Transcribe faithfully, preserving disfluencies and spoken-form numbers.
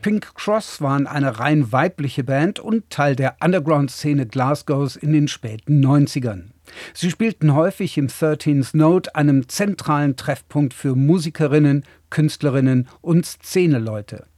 Pink Cross waren eine rein weibliche Band und Teil der Underground-Szene Glasgows in den späten neunzigern. Sie spielten häufig im thirteenth Note, einem zentralen Treffpunkt für Musikerinnen, Künstlerinnen und Szeneleute.